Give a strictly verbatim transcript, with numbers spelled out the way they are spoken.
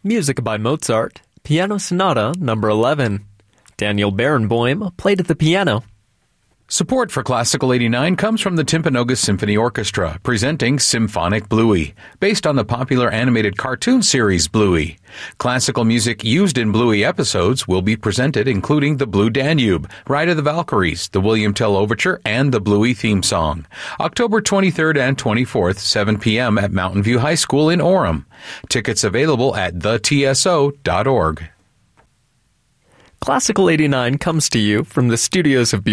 Music by Mozart, Piano Sonata number eleven. Daniel Barenboim played at the piano. Support for Classical eighty-nine comes from the Timpanogos Symphony Orchestra, presenting Symphonic Bluey, based on the popular animated cartoon series Bluey. Classical music used in Bluey episodes will be presented, including the Blue Danube, Ride of the Valkyries, the William Tell Overture, and the Bluey theme song. October twenty-third and twenty-fourth, seven p.m. at Mountain View High School in Orem. Tickets available at the t s o dot org. Classical eighty-nine comes to you from the studios of